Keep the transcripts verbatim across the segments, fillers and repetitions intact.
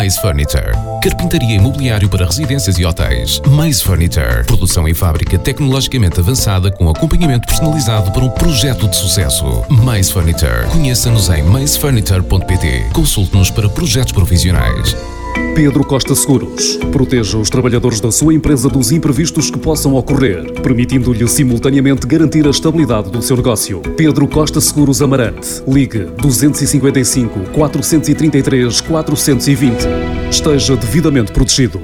Mais Furniture. Carpintaria e mobiliário para residências e hotéis. Mais Furniture. Produção em fábrica tecnologicamente avançada com acompanhamento personalizado para um projeto de sucesso. Mais Furniture. Conheça-nos em mais furniture ponto pt. Consulte-nos para projetos profissionais. Pedro Costa Seguros. Proteja os trabalhadores da sua empresa dos imprevistos que possam ocorrer, permitindo-lhe simultaneamente garantir a estabilidade do seu negócio. Pedro Costa Seguros Amarante. Ligue dois cinco cinco, quatro três três, quatro dois zero. Esteja devidamente protegido.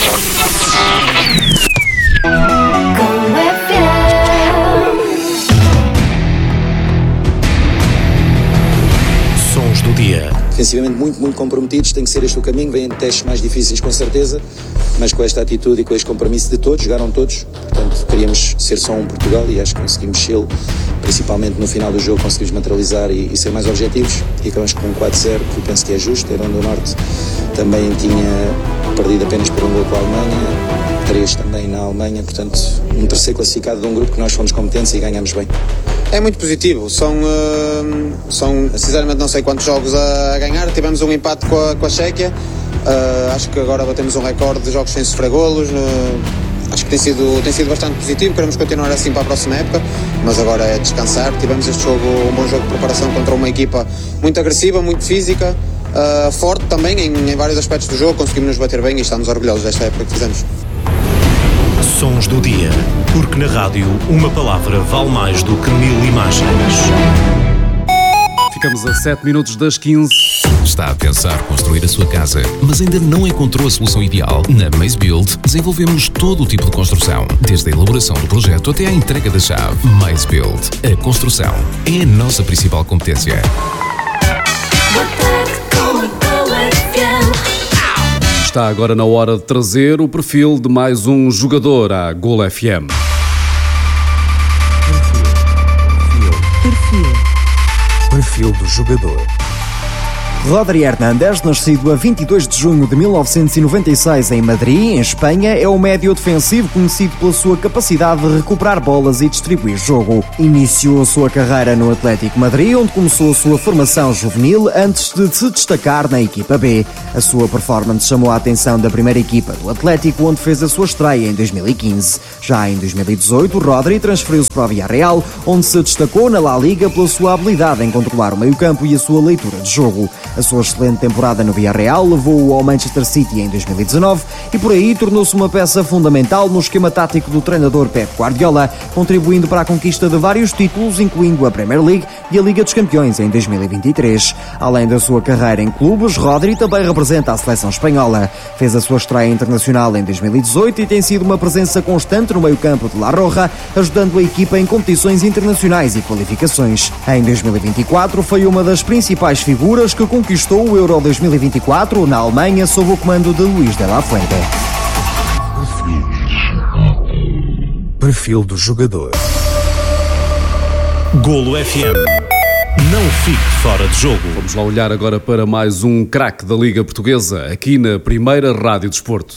Sons do dia. Defensivamente muito, muito comprometidos, tem que ser este o caminho, vêm testes mais difíceis com certeza, mas com esta atitude e com este compromisso de todos, jogaram todos, portanto queríamos ser só um Portugal e acho que conseguimos ser, principalmente no final do jogo conseguimos materializar e, e ser mais objetivos e acabamos com um quatro zero, que eu penso que é justo. Irlanda do Norte também tinha perdido apenas por um gol com a Alemanha, três também na Alemanha, portanto um terceiro classificado de um grupo que nós fomos competentes e ganhamos bem. É muito positivo, são, uh, são sinceramente não sei quantos jogos a ganhar, tivemos um empate com a, com a Chequia, uh, acho que agora batemos um recorde de jogos sem sofrer golos, uh, acho que tem sido, tem sido bastante positivo, queremos continuar assim para a próxima época, mas agora é descansar. Tivemos este jogo, um bom jogo de preparação contra uma equipa muito agressiva, muito física, uh, forte também em, em vários aspectos do jogo, conseguimos nos bater bem e estamos orgulhosos desta época que fizemos. Sons do dia, porque na rádio uma palavra vale mais do que mil imagens. Ficamos a sete minutos das quinze. Está a pensar construir a sua casa, mas ainda não encontrou a solução ideal? Na Maze Build desenvolvemos todo o tipo de construção, desde a elaboração do projeto até à entrega da chave. Maze Build. A construção é a nossa principal competência. Está agora na hora de trazer o perfil de mais um jogador à Golo F M. Perfil. Perfil. Perfil do jogador. Rodri Hernández, nascido a vinte e dois de junho de mil novecentos e noventa e seis em Madrid, em Espanha, é um médio defensivo conhecido pela sua capacidade de recuperar bolas e distribuir jogo. Iniciou a sua carreira no Atlético Madrid, onde começou a sua formação juvenil antes de se destacar na equipa B. A sua performance chamou a atenção da primeira equipa do Atlético, onde fez a sua estreia em dois mil e quinze. Já em dois mil e dezoito, Rodri transferiu-se para o Villarreal, onde se destacou na La Liga pela sua habilidade em controlar o meio-campo e a sua leitura de jogo. A sua excelente temporada no Villarreal levou-o ao Manchester City em dois mil e dezanove e por aí tornou-se uma peça fundamental no esquema tático do treinador Pep Guardiola, contribuindo para a conquista de vários títulos, incluindo a Premier League e a Liga dos Campeões em dois mil e vinte e três. Além da sua carreira em clubes, Rodri também representa a seleção espanhola. Fez a sua estreia internacional em dois mil e dezoito e tem sido uma presença constante no meio-campo de La Roja, ajudando a equipa em competições internacionais e qualificações. Em dois mil e vinte e quatro foi uma das principais figuras que conquistou o Euro dois mil e vinte e quatro na Alemanha sob o comando de Luís de la Fuente. Perfil do jogador. Golo F M. Não fique fora de jogo. Vamos lá olhar agora para mais um craque da Liga Portuguesa, aqui na primeira Rádio Desporto.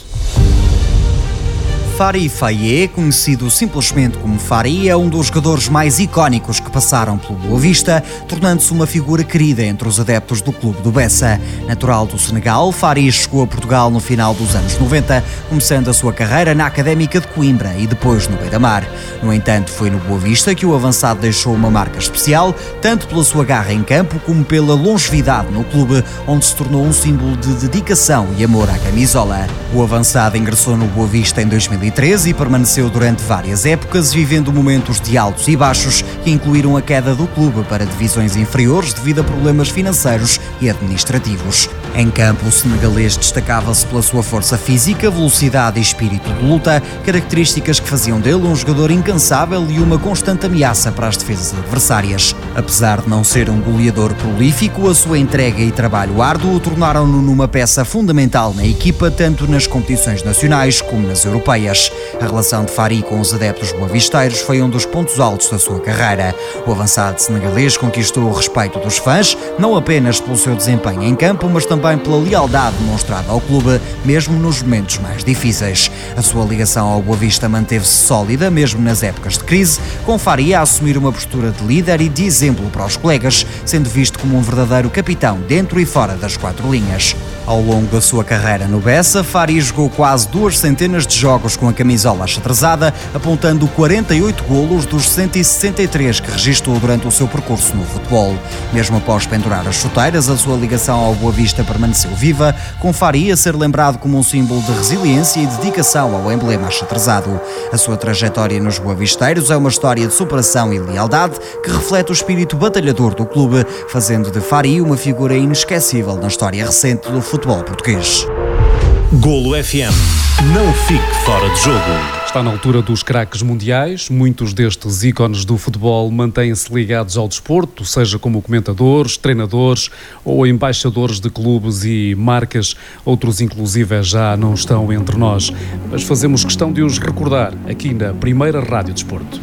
Fari Faye, conhecido simplesmente como Fari, é um dos jogadores mais icónicos que passaram pelo Boa Vista, tornando-se uma figura querida entre os adeptos do clube do Bessa. Natural do Senegal, Fari chegou a Portugal no final dos anos noventa, começando a sua carreira na Académica de Coimbra e depois no Beira-Mar. No entanto, foi no Boa Vista que o avançado deixou uma marca especial, tanto pela sua garra em campo como pela longevidade no clube, onde se tornou um símbolo de dedicação e amor à camisola. O avançado ingressou no Boa Vista em dois mil e treze e permaneceu durante várias épocas, vivendo momentos de altos e baixos que incluíram a queda do clube para divisões inferiores devido a problemas financeiros e administrativos. Em campo, o senegalês destacava-se pela sua força física, velocidade e espírito de luta, características que faziam dele um jogador incansável e uma constante ameaça para as defesas adversárias. Apesar de não ser um goleador prolífico, a sua entrega e trabalho árduo tornaram-no numa peça fundamental na equipa, tanto nas competições nacionais como nas europeias. A relação de Fari com os adeptos boavisteiros foi um dos pontos altos da sua carreira. O avançado senegalês conquistou o respeito dos fãs, não apenas pelo seu desempenho em campo, mas também pela lealdade demonstrada ao clube, mesmo nos momentos mais difíceis. A sua ligação ao Boa Vista manteve-se sólida, mesmo nas épocas de crise, com Faria a assumir uma postura de líder e de exemplo para os colegas, sendo visto como um verdadeiro capitão dentro e fora das quatro linhas. Ao longo da sua carreira no Bessa, Faria jogou quase duas centenas de jogos com a camisola axadrezada, apontando quarenta e oito golos dos cento e sessenta e três que registrou durante o seu percurso no futebol. Mesmo após pendurar as chuteiras, a sua ligação ao Boa Vista permaneceu viva, com Faria a ser lembrado como um símbolo de resiliência e dedicação ao emblema axadrezado. A sua trajetória nos boavisteiros é uma história de superação e lealdade que reflete o espírito batalhador do clube, fazendo de Faria uma figura inesquecível na história recente do futebol português. Golo F M. Não fique fora de jogo. Está na altura dos craques mundiais. Muitos destes ícones do futebol mantêm-se ligados ao desporto, seja como comentadores, treinadores ou embaixadores de clubes e marcas. Outros, inclusive, já não estão entre nós. Mas fazemos questão de os recordar aqui na primeira Rádio Desporto.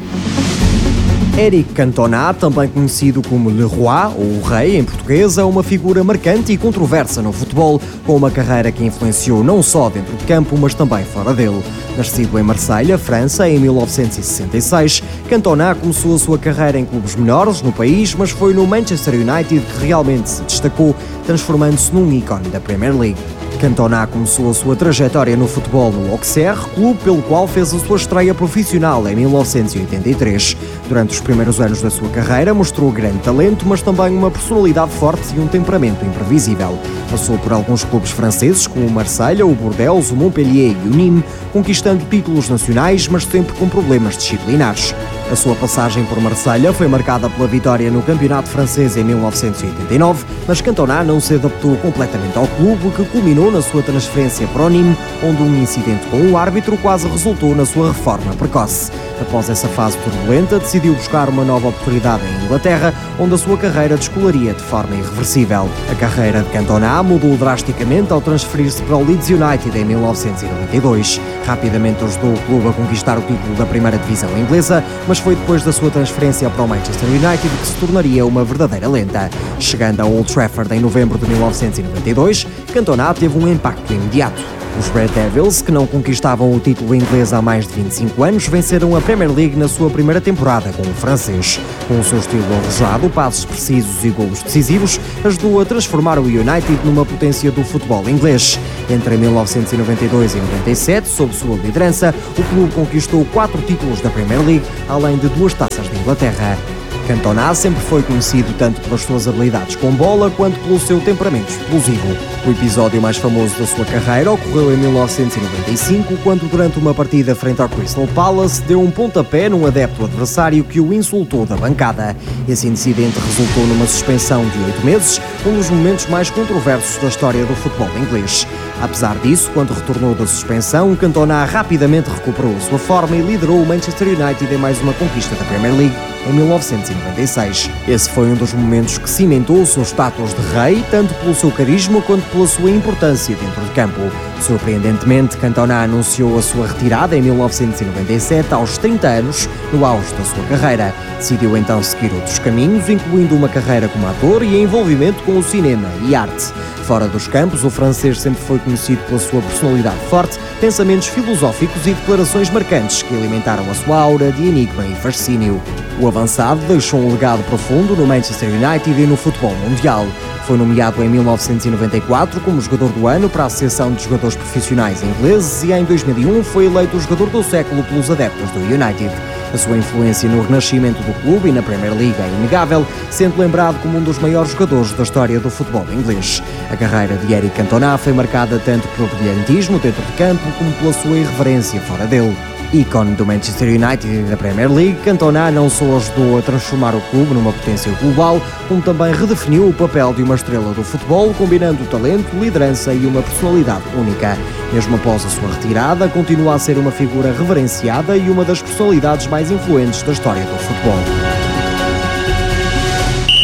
Éric Cantona, também conhecido como Le Roi, ou o Rei em português, é uma figura marcante e controversa no futebol, com uma carreira que influenciou não só dentro de campo, mas também fora dele. Nascido em Marselha, França, em mil novecentos e sessenta e seis, Cantona começou a sua carreira em clubes menores no país, mas foi no Manchester United que realmente se destacou, transformando-se num ícone da Premier League. Cantona começou a sua trajetória no futebol no Auxerre, clube pelo qual fez a sua estreia profissional em mil novecentos e oitenta e três. Durante os primeiros anos da sua carreira mostrou grande talento, mas também uma personalidade forte e um temperamento imprevisível. Passou por alguns clubes franceses como o Marselha, o Bordeaux, o Montpellier e o Nîmes, conquistando títulos nacionais, mas sempre com problemas disciplinares. A sua passagem por Marselha foi marcada pela vitória no campeonato francês em mil novecentos e oitenta e nove, mas Cantona não se adaptou completamente ao clube, o que culminou na sua transferência para o Nîmes, onde um incidente com o árbitro quase resultou na sua reforma precoce. Após essa fase turbulenta, decidiu buscar uma nova oportunidade em Inglaterra, onde a sua carreira descolaria de forma irreversível. A carreira de Cantona mudou drasticamente ao transferir-se para o Leeds United em mil novecentos e noventa e dois. Rapidamente ajudou o clube a conquistar o título da primeira divisão inglesa, mas foi depois da sua transferência para o Manchester United que se tornaria uma verdadeira lenda. Chegando ao Old Trafford em novembro de mil novecentos e noventa e dois, Cantona teve um impacto imediato. Os Red Devils, que não conquistavam o título inglês há mais de vinte e cinco anos, venceram a Premier League na sua primeira temporada com o francês. Com o seu estilo arrojado, passos precisos e golos decisivos, ajudou a transformar o United numa potência do futebol inglês. Entre mil novecentos e noventa e dois e noventa e sete, sob sua liderança, o clube conquistou quatro títulos da Premier League, além de duas taças de Inglaterra. Cantona sempre foi conhecido tanto pelas suas habilidades com bola quanto pelo seu temperamento explosivo. O episódio mais famoso da sua carreira ocorreu em mil novecentos e noventa e cinco, quando durante uma partida frente ao Crystal Palace deu um pontapé num adepto adversário que o insultou da bancada. Esse incidente resultou numa suspensão de oito meses, um dos momentos mais controversos da história do futebol inglês. Apesar disso, quando retornou da suspensão, Cantona rapidamente recuperou a sua forma e liderou o Manchester United em mais uma conquista da Premier League em mil novecentos e noventa e seis. Esse foi um dos momentos que cimentou o seu status de rei, tanto pelo seu carisma quanto pela sua importância dentro de campo. Surpreendentemente, Cantona anunciou a sua retirada em mil novecentos e noventa e sete, aos trinta anos, no auge da sua carreira. Decidiu então seguir outros caminhos, incluindo uma carreira como ator e envolvimento com o cinema e arte. Fora dos campos, o francês sempre foi conhecido pela sua personalidade forte, pensamentos filosóficos e declarações marcantes que alimentaram a sua aura de enigma e fascínio. O avançado deixou um legado profundo no Manchester United e no futebol mundial. Foi nomeado em mil novecentos e noventa e quatro como jogador do ano para a Associação de Jogadores Profissionais Ingleses e em dois mil e um foi eleito o jogador do século pelos adeptos do United. A sua influência no renascimento do clube e na Premier League é inegável, sendo lembrado como um dos maiores jogadores da história do futebol inglês. A carreira de Éric Cantona foi marcada tanto pelo brilhantismo dentro de campo como pela sua irreverência fora dele. Ícone do Manchester United e da Premier League, Cantona não só ajudou a transformar o clube numa potência global, como também redefiniu o papel de uma estrela do futebol, combinando talento, liderança e uma personalidade única. Mesmo após a sua retirada, continua a ser uma figura reverenciada e uma das personalidades mais influentes da história do futebol.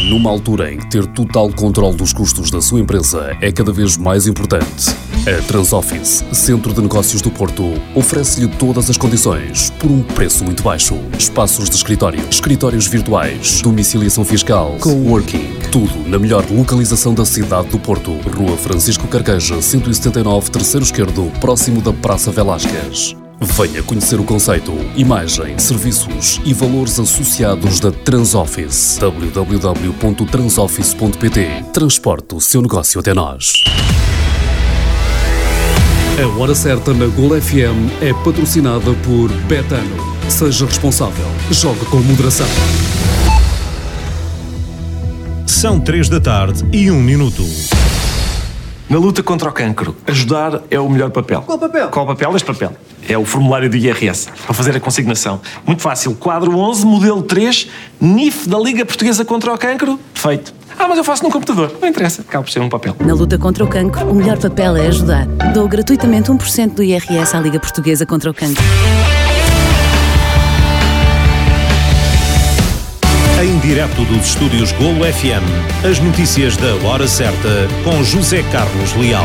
Numa altura em que ter total controle dos custos da sua empresa é cada vez mais importante, a Transoffice, Centro de Negócios do Porto, oferece-lhe todas as condições por um preço muito baixo. Espaços de escritório, escritórios virtuais, domiciliação fiscal, coworking, tudo na melhor localização da cidade do Porto. Rua Francisco Carqueja, cento e setenta e nove, terceiro esquerdo, próximo da Praça Velásquez. Venha conhecer o conceito, imagem, serviços e valores associados da Transoffice. w w w ponto transoffice ponto p t. Transporte o seu negócio até nós. A Hora Certa na Gol F M é patrocinada por Betano. Seja responsável. Jogue com moderação. São três da tarde e um minuto. Na luta contra o cancro, ajudar é o melhor papel. Qual papel? Qual papel? Este papel. É o formulário do I R S, para fazer a consignação. Muito fácil. Quadro onze, modelo três, N I F da Liga Portuguesa contra o Cancro. Feito. Ah, mas eu faço num computador. Não interessa. Acaba por ser um papel. Na luta contra o cancro, o melhor papel é ajudar. Dou gratuitamente um por cento do I R S à Liga Portuguesa contra o Cancro. Em direto dos estúdios Golo F M, as notícias da Hora Certa com José Carlos Leal.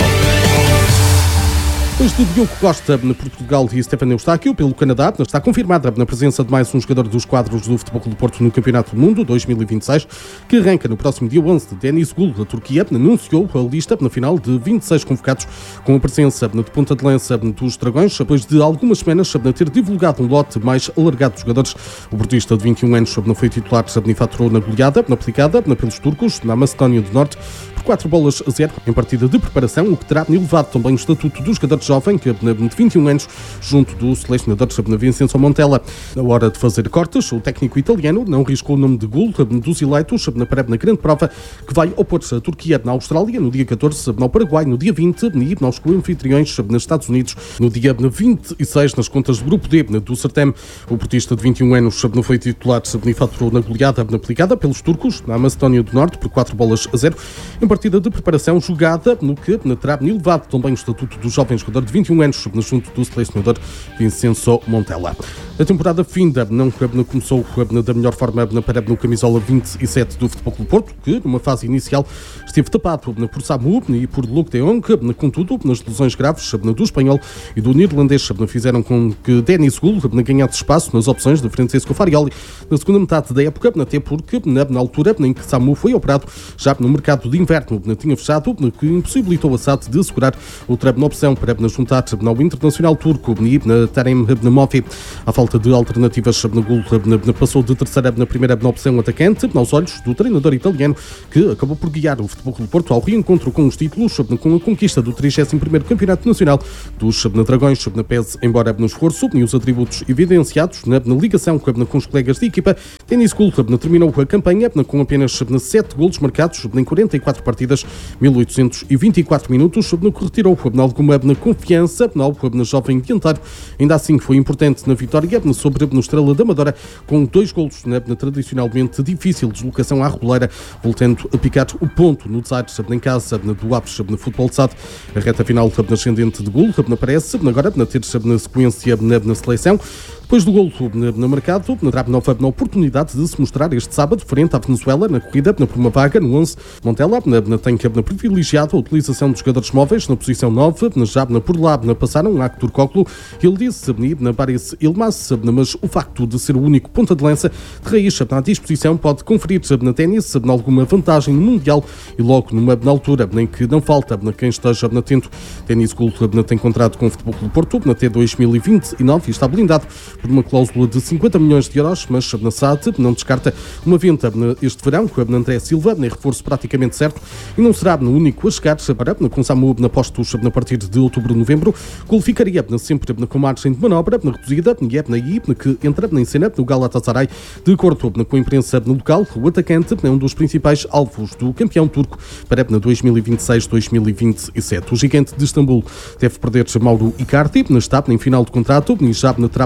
Depois de Diogo Costa na Portugal e Stefan Eustáquio pelo Canadá, está confirmada na presença de mais um jogador dos quadros do Futebol Clube do Porto no Campeonato do Mundo dois mil e vinte e seis, que arranca no próximo dia onze. Deniz Gül, da Turquia, anunciou a lista na final de vinte e seis convocados, com a presença de ponta de lança dos Dragões, depois de algumas semanas a ter divulgado um lote mais alargado de jogadores. O portista de vinte e um anos não foi titular e faturou na goleada, na aplicada pelos turcos, na Macedónia do Norte, por quatro bolas a zero em partida de preparação, o que terá elevado também o estatuto do jogador jovem, que de vinte e um anos, junto do selecionador Vincenzo Montella. Na hora de fazer cortes, o técnico italiano não riscou o nome de Gül dos eleitos na na grande prova que vai opor-se à Turquia na Austrália no dia catorze, no Paraguai no dia vinte e nos co-anfitriões nos Estados Unidos no dia vinte e seis nas contas do grupo D do certame. O portista de vinte e um anos não foi titular e faturou na goleada aplicada pelos turcos na Macedónia do Norte por quatro bolas a zero em partida de preparação jogada no que terá elevado também o estatuto do jovem jogador de vinte e um anos junto do selecionador Vincenzo Montella. A temporada finda não começou da melhor forma para no camisola vinte e sete do Futebol Clube do Porto, que numa fase inicial esteve tapado por Samu e por Luke de Jong. Contudo, nas lesões graves do espanhol e do neerlandês fizeram com que Deniz Gül ganhasse espaço nas opções de Francesco Farioli na segunda metade da época, até porque na altura em que Samu foi operado, já no mercado de inverno tinha fechado, que impossibilitou a S A D de assegurar outra opção para juntar ao Internacional Turco e na Tarem Mofi. À falta de alternativas, Gül passou de terceira na primeira opção atacante, aos olhos do treinador italiano, que acabou por guiar o Futebol Clube do Porto ao reencontro com os títulos, com a conquista do trigésimo primeiro Campeonato Nacional dos Dragões, pese embora no esforço e os atributos evidenciados na ligação com os colegas de equipa. Deniz Gül terminou a campanha com apenas sete golos marcados em quarenta e quatro partidas, mil oitocentos e vinte e quatro minutos, no que retirou alguma confiança na jovem dianteiro. Ainda assim foi importante na vitória sobre a Estrela da Amadora, com dois golos na, na tradicionalmente difícil deslocação à Reboleira, voltando a picar o ponto no Desires em casa do Aves no Futebol de S A D. A reta final na ascendente de Gül aparece agora na ter na sequência na, na seleção. Depois do golo no mercado, terá nova oportunidade de se mostrar este sábado frente à Venezuela na corrida por uma vaga no onze. Montella tem privilegiado a utilização dos jogadores móveis na posição nove, já por lá passaram a Aktürk Koklu, ele disse na Baris Ilmaz, mas o facto de ser o único ponta de lança de raiz à disposição pode conferir na ténis alguma vantagem no Mundial e logo numa altura em que não falta quem esteja atento. Deniz Gül tem contrato com o Futebol Clube do Porto até dois mil e vinte e nove e está blindado por uma cláusula de cinquenta milhões de euros, mas na S A D não descarta uma venda este verão com a André Silva, nem reforço praticamente certo, e não será no único a chegar para, com Samu na postos a partir de outubro, novembro, qualificaria sempre com margem de manobra reduzida e é aí que entra em cena no Galatasaray. De acordo com a imprensa local, o atacante é um dos principais alvos do campeão turco para dois mil e vinte e seis dois mil e vinte e sete. O gigante de Istambul deve perder Mauro Icardi, está em final de contrato e já terá rejeitado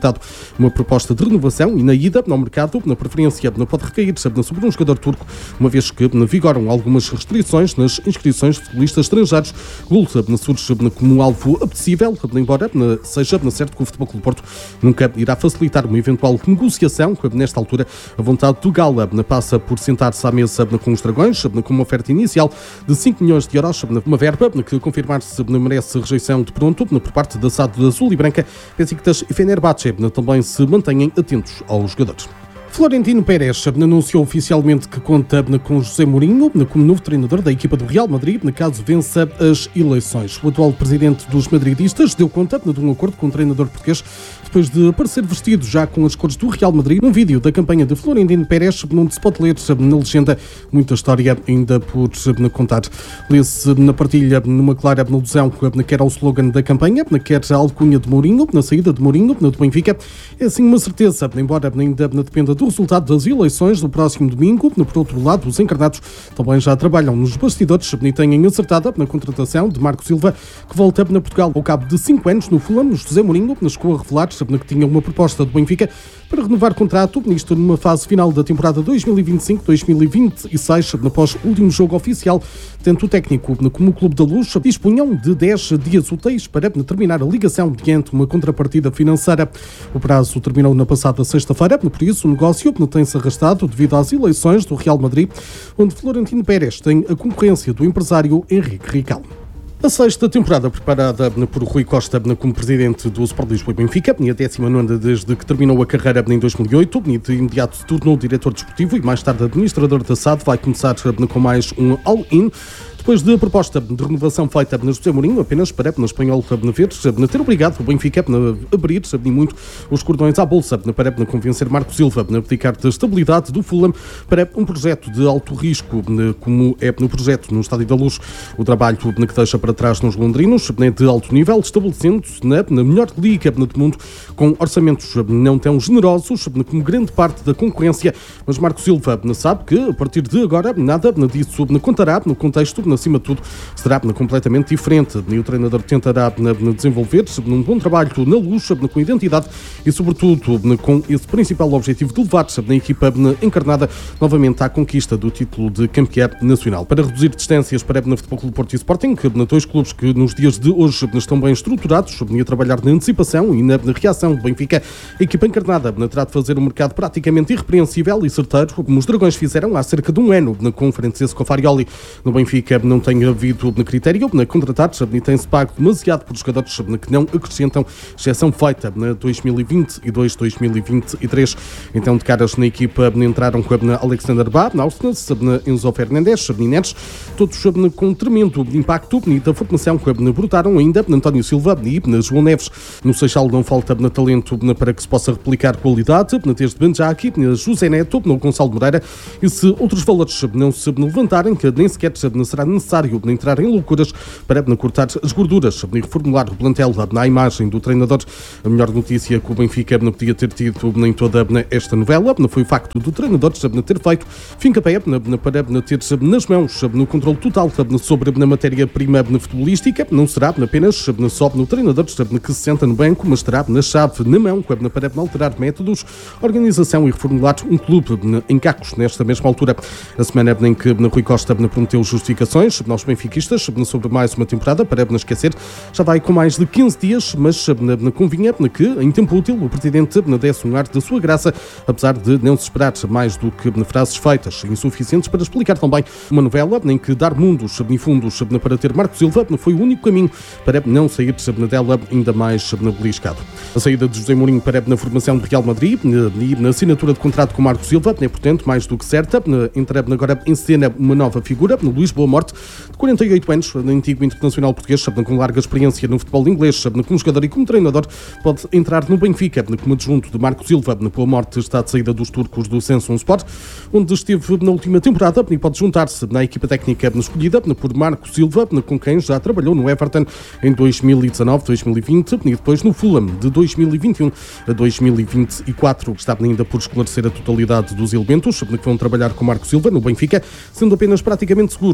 apresentado uma proposta de renovação e na ida ao mercado, na preferência, pode recair sobre um jogador turco, uma vez que vigoram algumas restrições nas inscrições de futebolistas estrangeiros. Gul surge como alvo apetecível, embora seja certo que o Futebol Clube do Porto nunca irá facilitar uma eventual negociação. Nesta altura, a vontade do Gala passa por sentar-se à mesa com os Dragões, com uma oferta inicial de cinco milhões de euros, uma verba que, confirmar-se, merece rejeição de pronto por parte da S A D Azul e Branca. Besiktas e Fenerbahçe também se mantêm atentos aos jogadores. Florentino Pérez anunciou oficialmente que conta com José Mourinho como novo treinador da equipa do Real Madrid, caso vença as eleições. O atual presidente dos madridistas deu conta de um acordo com o treinador português depois de aparecer vestido já com as cores do Real Madrid num vídeo da campanha de Florentino Pérez, onde se pode ler na legenda muita história ainda por contar. Lê-se na partilha numa clara alusão quer ao slogan da campanha, quer à alcunha de Mourinho, na saída de Mourinho, do Benfica. É assim uma certeza, embora ainda dependa do resultado das eleições do próximo domingo. Por outro lado, os encarnados também já trabalham nos bastidores e têm acertada na contratação de Marco Silva, que volta para Portugal ao cabo de cinco anos no Fulham. José Mourinho chegou a revelar que tinha uma proposta do Benfica para renovar contrato, isto numa fase final da temporada dois mil e vinte e cinco dois mil e vinte e seis, após o último jogo oficial. Tanto o técnico como o Clube da Luz dispunham de dez dias úteis para terminar a ligação diante uma contrapartida financeira. O prazo terminou na passada sexta-feira, por isso o negócio tem-se arrastado devido às eleições do Real Madrid, onde Florentino Pérez tem a concorrência do empresário Henrique Rical. A sexta temporada preparada por Rui Costa como presidente do Sport Lisboa e Benfica, e a décima nona desde que terminou a carreira em dois mil e oito, e de imediato se tornou diretor desportivo e mais tarde administrador da S A D, vai começar com mais um all-in. Depois da proposta de renovação feita na José Mourinho, apenas para na espanhol ver, ter obrigado o Benfica a abrir muito os cordões à bolsa, para convencer Marco Silva a abdicar da estabilidade do Fulham para um projeto de alto risco, como é no projeto no Estádio da Luz. O trabalho que deixa para trás nos londrinos de alto nível, estabelecendo-se na, na melhor liga do mundo, com orçamentos não tão generosos como grande parte da concorrência. Mas Marco Silva sabe que, a partir de agora, nada disso contará no contexto, acima de tudo, será completamente diferente. E o treinador tentará desenvolver um bom trabalho na Luz, com identidade e, sobretudo, com esse principal objetivo de levar a equipa encarnada novamente à conquista do título de campeão nacional. Para reduzir distâncias para o Futebol Clube do Porto e Sporting, dois clubes que nos dias de hoje estão bem estruturados e a trabalhar na antecipação e na reação do Benfica, a equipa encarnada terá de fazer um mercado praticamente irrepreensível e certeiro, como os Dragões fizeram há cerca de um ano na conferência com Farioli. No Benfica não tem havido critério na contratar e tem-se pago demasiado por jogadores que não acrescentam, exceção feita na dois mil e vinte e dois dois mil e vinte e três. Então, de caras na equipa entraram com a Alexander Bá, na Ausnes, Enzo Fernandes, Neres, todos com tremendo impacto e da formação que brotaram ainda António Silva e João Neves. No Seixal não falta talento para que se possa replicar qualidade, desde Benjaki, José Neto, Gonçalo Moreira, e se outros valores não se levantarem, que nem sequer será necessário entrar em loucuras para cortar as gorduras e reformular o plantel na imagem do treinador. A melhor notícia que o Benfica não podia ter tido em toda esta novela foi o facto do treinador ter feito fim-capé para ter nas mãos no controle total sobre a matéria-prima futebolística. Não será apenas só no treinador que se senta no banco, mas terá na chave na mão para alterar métodos, organização e reformular um clube em cacos nesta mesma altura. A semana em que Rui Costa prometeu justificações aos benfiquistas sobre mais uma temporada, para não esquecer, já vai com mais de quinze dias, mas convinha que, em tempo útil, o presidente desse um ar da sua graça, apesar de não se esperar mais do que frases feitas insuficientes para explicar também uma novela em que dar mundos e fundos para ter Marco Silva foi o único caminho para não sair dela ainda mais beliscado. A saída de José Mourinho para na formação do Real Madrid e na assinatura de contrato com Marco Silva é, portanto, mais do que certa. Entra agora em cena uma nova figura, Luís Boa Morte, de quarenta e oito anos, antigo internacional português, com larga experiência no futebol inglês, como jogador e como treinador, pode entrar no Benfica como adjunto de Marco Silva. Boa Morte está de saída dos turcos do Samsun Sport, onde esteve na última temporada e pode juntar-se na equipa técnica escolhida por Marco Silva, com quem já trabalhou no Everton em dois mil e dezanove dois mil e vinte e depois no Fulham de dois mil e vinte e um a dois mil e vinte e quatro. Está ainda por esclarecer a totalidade dos elementos que vão trabalhar com Marco Silva no Benfica, sendo apenas praticamente seguro que o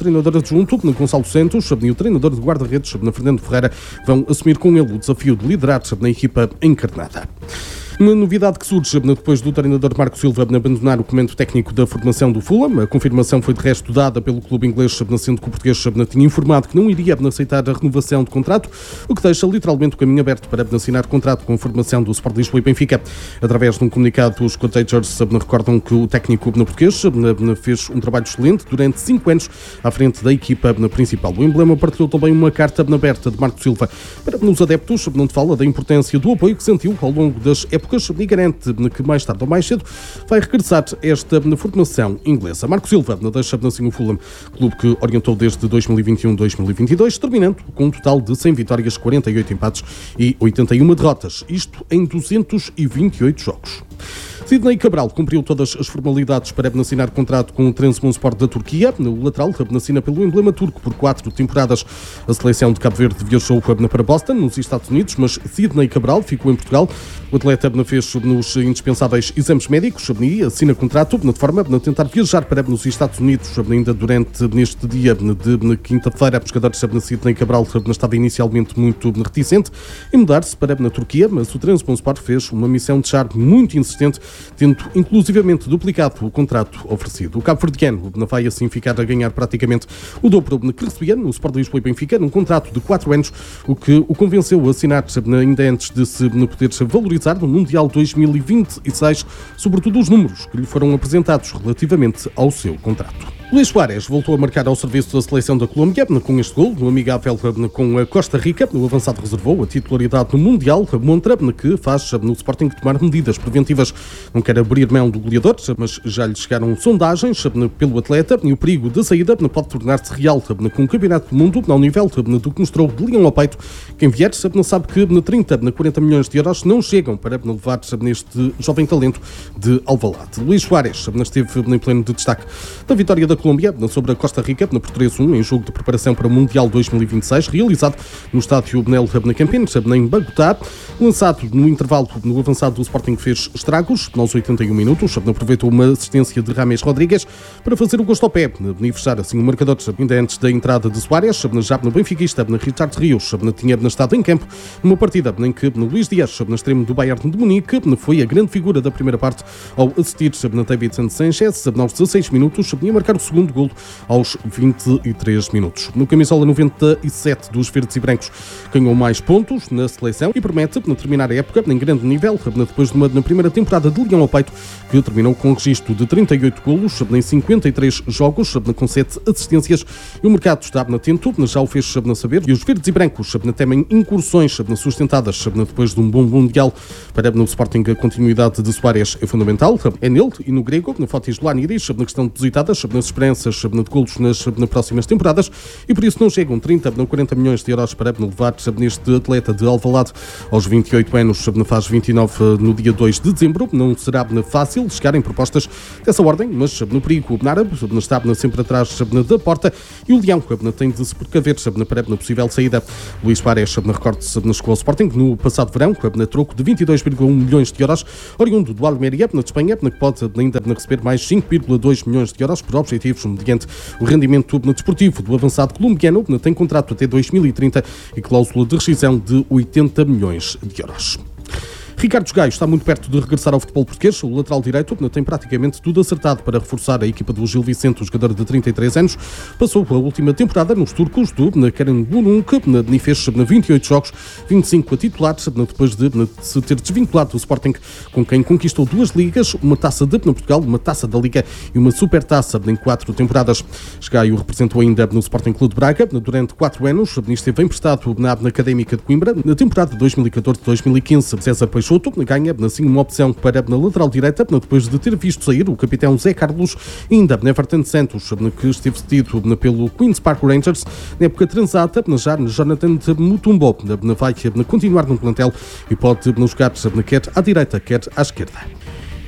treinador adjunto, Gonçalo Santos, e o treinador de guarda-redes, Fernando Ferreira, vão assumir com ele o desafio de liderar na equipa encarnada. Uma novidade que surge depois do treinador Marco Silva abandonar o comando técnico da formação do Fulham. A confirmação foi de resto dada pelo clube inglês, sendo que o português tinha informado que não iria aceitar a renovação de contrato, o que deixa literalmente o caminho aberto para assinar contrato com a formação do Sport Lisboa e Benfica. Através de um comunicado, os cottagers recordam que o técnico português fez um trabalho excelente durante cinco anos à frente da equipa principal. O emblema partilhou também uma carta aberta de Marco Silva para os adeptos, onde fala da importância do apoio que sentiu ao longo das épocas e garante que mais tarde ou mais cedo vai regressar esta formação inglesa. Marco Silva deixa assim o Fulham, clube que orientou desde dois mil e vinte e um a dois mil e vinte e dois, terminando com um total de cem vitórias, quarenta e oito empates e oitenta e uma derrotas, isto em duzentos e vinte e oito jogos. Sidney Cabral cumpriu todas as formalidades para assinar contrato com o Trabzonspor da Turquia. O lateral assina pelo emblema turco por quatro temporadas. A seleção de Cabo Verde viajou para Boston, nos Estados Unidos, mas Sidney Cabral ficou em Portugal. O atleta fez nos indispensáveis exames médicos e assina contrato de forma a tentar viajar para os Estados Unidos ainda durante neste dia de quinta-feira. O jogador Sidney Cabral estava inicialmente muito reticente em mudar-se para a Turquia, mas o Trabzonspor fez uma missão de charme muito insistente, tendo inclusivamente duplicado o contrato oferecido. O cabo-verdiano vai assim ficar a ganhar praticamente o dobro que recebia no Sport Lisboa e Benfica, num contrato de quatro anos, o que o convenceu a assinar ainda antes de se poder valorizar no Mundial dois mil e vinte e seis, sobretudo os números que lhe foram apresentados relativamente ao seu contrato. Luís Suárez voltou a marcar ao serviço da seleção da Colômbia com este gol, no amigável com a Costa Rica. O avançado reservou a titularidade no Mundial, montra que faz no Sporting tomar medidas preventivas. Não quer abrir mão do goleador, mas já lhe chegaram sondagens pelo atleta e o perigo da saída pode tornar-se real com o Campeonato do Mundo ao nível do que mostrou de leão ao peito. Quem vier sabe que trinta, quarenta milhões de euros não chegam para levar neste jovem talento de Alvalade. Luís Suárez esteve em pleno de destaque da vitória da Colômbia sobre a Costa Rica na por três a um em jogo de preparação para o Mundial dois mil e vinte e seis, realizado no estádio Benel Campinas, em Bagotá. Lançado no intervalo, no avançado do Sporting fez estragos aos oitenta e um minutos, aproveitou uma assistência de Rames Rodrigues para fazer o gosto ao pé e fechar assim o marcador ainda antes da entrada de Suárez. Já no benfiquista, Richard Rios tinha estado em campo numa partida em que Luís Dias, no extremo do Bayern de Munique, foi a grande figura da primeira parte ao assistir na Davidson Sanchez aos dezasseis minutos e marcar o segundo golo aos vinte e três minutos. No camisola noventa e sete dos verdes e brancos, ganhou mais pontos na seleção e promete terminar a época em grande nível, depois de uma na primeira temporada de leão ao peito, que terminou com um registro de trinta e oito golos em cinquenta e três jogos, com sete assistências. E o mercado está atento, já o fez saber, e os verdes e brancos temem incursões sustentadas depois de um bom mundial. Para o Sporting, a continuidade de Suárez é fundamental. É nele e no grego, na Fotis Laniris, que estão depositadas nas esperanças de golos nas, nas próximas temporadas, e por isso não chegam trinta a quarenta milhões de euros para levar neste atleta de Alvalade aos vinte e oito anos, faz vinte e nove no dia dois de dezembro. Não será fácil chegar em propostas dessa ordem, mas no perigo árabe está sempre atrás da porta e o Leão tem de se precaver para a possível saída. Luís Suárez, recorde-se, chegou ao Sporting no passado verão, na troco de vinte e dois vírgula um milhões de euros, oriundo do Almeria, na Espanha, que pode ainda receber mais cinco vírgula dois milhões de euros por objetivos mediante o rendimento desportivo do avançado colombiano, que tem contrato até dois mil e trinta e cláusula de rescisão de oitenta milhões de euros. Ricardo Gaio está muito perto de regressar ao futebol português. O lateral direito tem praticamente tudo acertado para reforçar a equipa do Gil Vicente, o jogador de trinta e três anos. Passou a última temporada nos turcos do Karanburun, e fez vinte e oito jogos, vinte e cinco a titular, depois de se ter desvinculado do Sporting, com quem conquistou duas ligas, uma taça de Portugal, uma taça da Liga e uma supertaça em quatro temporadas. Gaio representou ainda no Sporting Clube de Braga durante quatro anos, esteve emprestado na Académica de Coimbra na temporada dois mil e catorze a dois mil e quinze. César Peixoto ganha assim uma opção para na lateral direita, depois de ter visto sair o capitão Zé Carlos e ainda Everton Santos, que esteve cedido pelo Queen's Park Rangers na época transata. Já Jonathan Mutombo vai continuar no plantel e pode jogar quer à direita, quer à esquerda.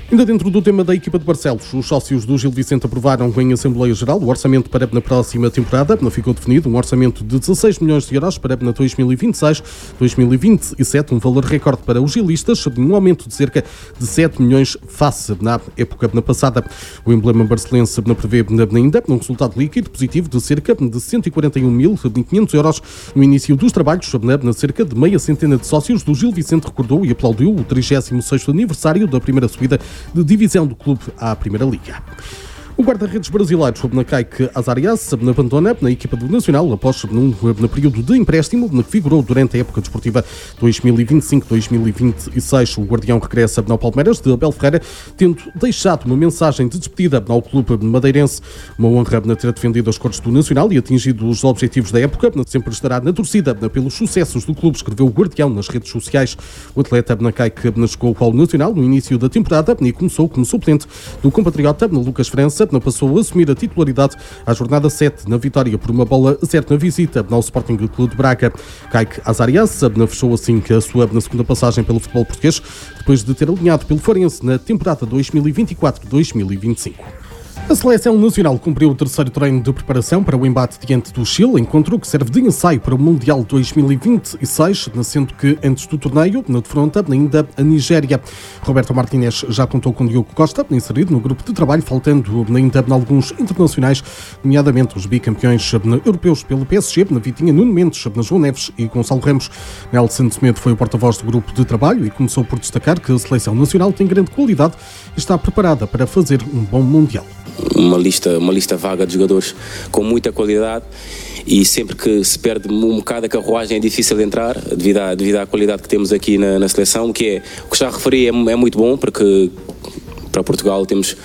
Ainda dentro do tema da equipa de Barcelos, os sócios do Gil Vicente aprovaram em Assembleia Geral o orçamento para na próxima temporada. Ficou definido um orçamento de dezasseis milhões de euros para dois mil e vinte e seis dois mil e vinte e sete, um valor recorde para os gilistas, um aumento de cerca de sete milhões face na época passada. O emblema barcelense prevê ainda um resultado líquido positivo de cerca de cento e quarenta e um mil e quinhentos euros no início dos trabalhos. Na cerca de meia centena de sócios do Gil Vicente recordou e aplaudiu o trigésimo sexto aniversário da primeira subida de divisão do clube à Primeira Liga. O guarda-redes brasileiro Kaique Azarias abandona na equipa do Nacional após num no período de empréstimo que figurou durante a época desportiva dois mil e vinte e cinco dois mil e vinte e seis. O guardião regressa ao Palmeiras de Abel Ferreira, tendo deixado uma mensagem de despedida ao clube madeirense. Uma honra na ter defendido as cores do Nacional e atingido os objetivos da época. Sempre estará na torcida pelos sucessos do clube, escreveu o guardião nas redes sociais. O atleta Kaique chegou ao Nacional no início da temporada e começou como suplente do compatriota Lucas França. Passou a assumir a titularidade à jornada sete na vitória por uma bola a zero na visita ao Sporting Clube de Braga. Kaique Azarias fechou assim a sua na segunda passagem pelo futebol português, depois de ter alinhado pelo Farense na temporada dois mil e vinte e quatro dois mil e vinte e cinco. A Seleção Nacional cumpriu o terceiro treino de preparação para o embate diante do Chile, encontro que serve de ensaio para o Mundial dois mil e vinte e seis, sendo que antes do torneio, na defronta ainda a Nigéria. Roberto Martínez já contou com Diogo Costa, inserido no grupo de trabalho, faltando ainda alguns internacionais, nomeadamente os bicampeões europeus pelo P S G, na Vitinha, Nuno Mendes, na João Neves e Gonçalo Ramos. Nelson Semedo foi o porta-voz do grupo de trabalho e começou por destacar que a Seleção Nacional tem grande qualidade e está preparada para fazer um bom Mundial. Uma lista, uma lista vaga de jogadores com muita qualidade e sempre que se perde um bocado a carruagem é difícil de entrar devido à, devido à qualidade que temos aqui na, na seleção, que é, o que já referi é, é muito bom, porque para Portugal temos,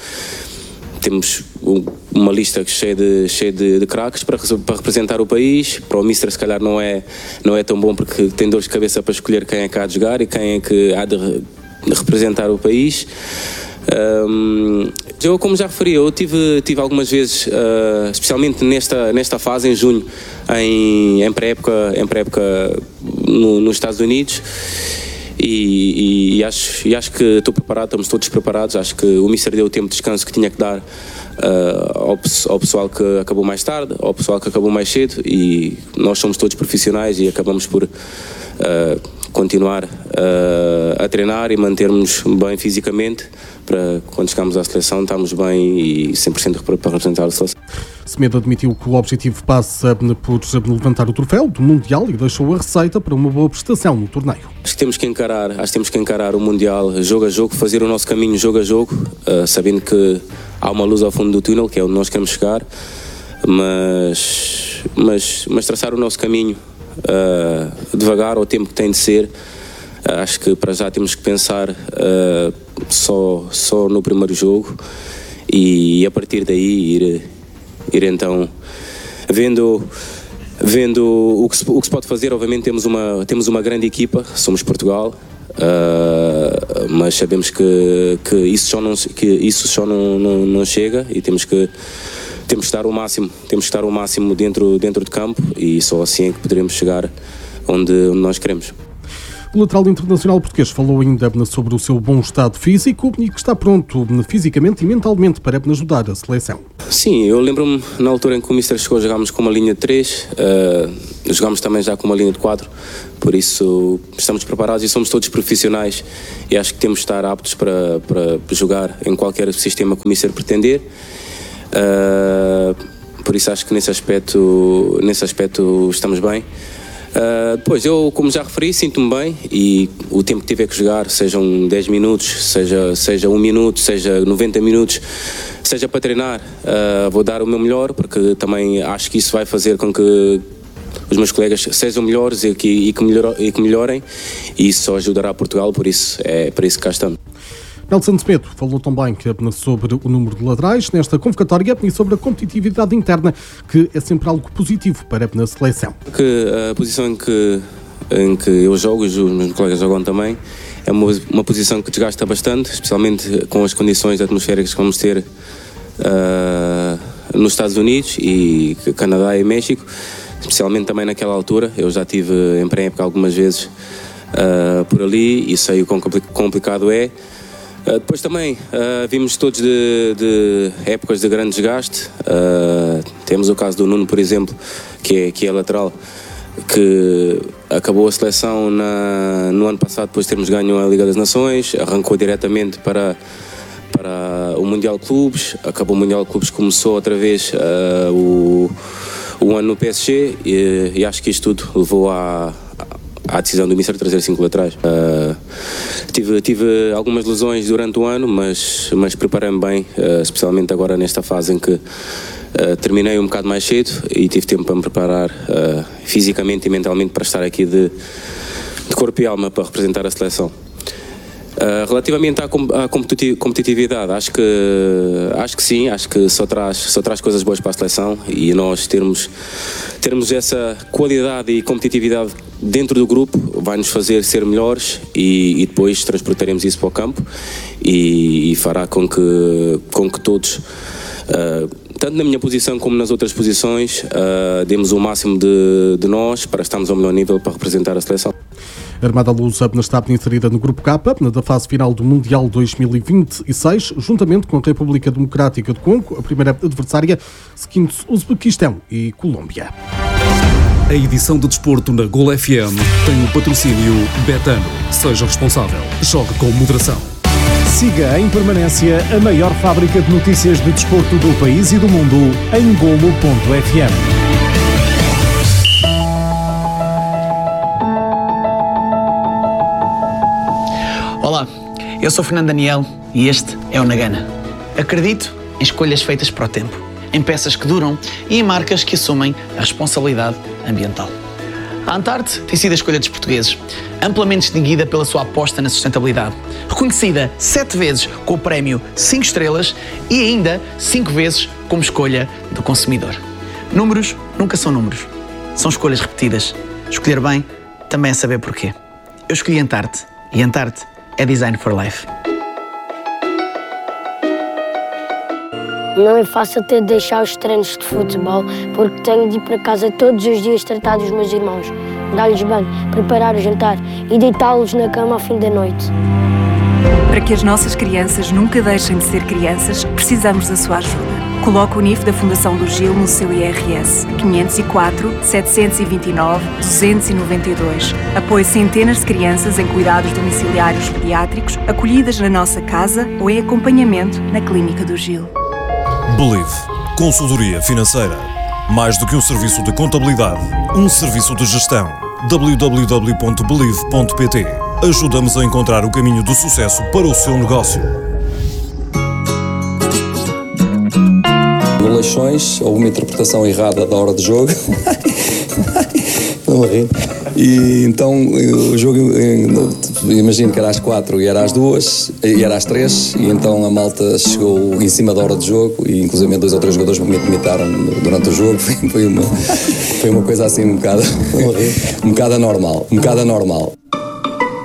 temos uma lista cheia de, cheia de, de craques para, para representar o país. Para o Mister se calhar não é, não é tão bom, porque tem dor de cabeça para escolher quem é que há de jogar e quem é que há de, de representar o país. Um, eu, como já referi, eu tive, tive algumas vezes, uh, especialmente nesta, nesta fase, em junho, em, em pré-época, em pré-época no, nos Estados Unidos, e, e, e, acho, e acho que estou preparado, estamos todos preparados. Acho que o Mister deu o tempo de descanso que tinha que dar uh, ao, ao pessoal que acabou mais tarde, ao pessoal que acabou mais cedo, e nós somos todos profissionais e acabamos por uh, continuar uh, a treinar e mantermos bem fisicamente, para quando chegarmos à seleção estarmos bem e cem por cento para representar a seleção. Semedo admitiu que o objetivo passa por levantar o troféu do Mundial e deixou a receita para uma boa prestação no torneio. Acho que temos que encarar, acho que temos que encarar o Mundial jogo a jogo, fazer o nosso caminho jogo a jogo, uh, sabendo que há uma luz ao fundo do túnel, que é onde nós queremos chegar, mas, mas, mas traçar o nosso caminho uh, devagar, ao tempo que tem de ser. Uh, acho que para já temos que pensar uh, só, só no primeiro jogo e, e a partir daí ir, ir então vendo, vendo o, que se, o que se pode fazer. Obviamente temos uma, temos uma grande equipa, somos Portugal, uh, mas sabemos que, que isso só não, que isso só não, não, não chega e temos que temos que dar o máximo, temos que dar o máximo dentro, dentro de campo, e só assim é que poderemos chegar onde, onde nós queremos. O lateral internacional português falou ainda sobre o seu bom estado físico e que está pronto fisicamente e mentalmente para ajudar a seleção. Sim, eu lembro-me na altura em que o Mister chegou, jogámos com uma linha de três, uh, jogámos também já com uma linha de quatro, por isso estamos preparados e somos todos profissionais e acho que temos de estar aptos para, para jogar em qualquer sistema que o Mister pretender. Uh, por isso acho que nesse aspecto, nesse aspecto estamos bem. Uh, depois, eu, como já referi, sinto-me bem e o tempo que tiver que jogar, sejam dez minutos, seja, seja um minuto, seja noventa minutos, seja para treinar, uh, vou dar o meu melhor, porque também acho que isso vai fazer com que os meus colegas sejam melhores e que, e que, melhor, e que melhorem, e isso só ajudará Portugal, por isso é para isso que cá estamos. Nelson Semedo falou também sobre o número de laterais nesta convocatória e sobre a competitividade interna, que é sempre algo positivo para a seleção. Que a posição em que, em que eu jogo, os meus colegas jogam também, é uma, uma posição que desgasta bastante, especialmente com as condições atmosféricas que vamos ter uh, nos Estados Unidos e Canadá e México, especialmente também naquela altura. Eu já estive em pré-época algumas vezes uh, por ali e sei o quão complicado é. Uh, depois também uh, vimos todos de, de épocas de grande desgaste. Uh, temos o caso do Nuno, por exemplo, que é, que é lateral, que acabou a seleção na, no ano passado depois de termos ganho a Liga das Nações, arrancou diretamente para, para o Mundial de Clubes, acabou o Mundial de Clubes, começou outra vez uh, o, o ano no P S G e, e acho que isto tudo levou à à decisão do Mister trazer cinco laterais. Uh, tive, tive algumas lesões durante o ano, mas, mas preparei-me bem, uh, especialmente agora nesta fase em que uh, terminei um bocado mais cedo e tive tempo para me preparar uh, fisicamente e mentalmente para estar aqui de, de corpo e alma para representar a seleção. Uh, relativamente à, com, à competitividade, acho que, acho que sim, acho que só traz, só traz coisas boas para a seleção e nós termos, termos essa qualidade e competitividade dentro do grupo vai-nos fazer ser melhores e, e depois transportaremos isso para o campo e, e fará com que, com que todos, uh, tanto na minha posição como nas outras posições, uh, demos o máximo de, de nós para estarmos ao melhor nível para representar a seleção. Armada Lusa está inserida no Grupo K, na fase final do Mundial dois mil e vinte e seis, juntamente com a República Democrática do Congo, a primeira adversária, seguindo Uzbequistão e Colômbia. A edição de desporto na Gol F M tem o patrocínio Betano. Seja responsável. Jogue com moderação. Siga em permanência a maior fábrica de notícias de desporto do país e do mundo em golo ponto f m. Olá, eu sou Fernando Daniel e este é o Nagana. Acredito em escolhas feitas para o tempo, em peças que duram e em marcas que assumem a responsabilidade ambiental. A Antarte tem sido a escolha dos portugueses, amplamente distinguida pela sua aposta na sustentabilidade, reconhecida sete vezes com o prémio cinco estrelas e ainda cinco vezes como escolha do consumidor. Números nunca são números, são escolhas repetidas. Escolher bem também é saber porquê. Eu escolhi Antarte e Antarte é Design for Life. Não é fácil ter de deixar os treinos de futebol porque tenho de ir para casa todos os dias tratar dos meus irmãos, dar-lhes banho, preparar o jantar e deitá-los na cama ao fim da noite. Para que as nossas crianças nunca deixem de ser crianças, precisamos da sua ajuda. Coloque o N I F da Fundação do Gil no seu I R S quinhentos e quatro, setecentos e vinte e nove, duzentos e noventa e dois. Apoie centenas de crianças em cuidados domiciliários pediátricos, acolhidas na nossa casa ou em acompanhamento na Clínica do Gil. Believe. Consultoria financeira. Mais do que um serviço de contabilidade, um serviço de gestão. w w w ponto believe ponto p t. Ajuda-nos a encontrar o caminho do sucesso para o seu negócio. No Leixões, houve uma interpretação errada da hora de jogo. Não ri. E então o jogo, imagino que era às quatro e era às duas, e era às três, e então a malta chegou em cima da hora de jogo, e inclusive dois ou três jogadores me imitaram durante o jogo. Foi uma, foi uma coisa assim um bocado, um bocado anormal, um bocado anormal.